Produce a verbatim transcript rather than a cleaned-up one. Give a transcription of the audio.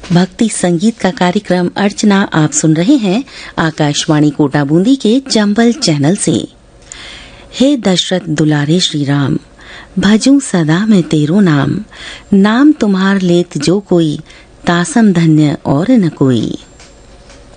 भक्ति संगीत का कार्यक्रम अर्चना आप सुन रहे हैं आकाशवाणी कोटा बूंदी के चंबल चैनल से। हे दशरथ दुलारे श्री राम, भजूं सदा मैं तेरो नाम, नाम तुम्हार लेत जो कोई, तासम धन्य और न कोई।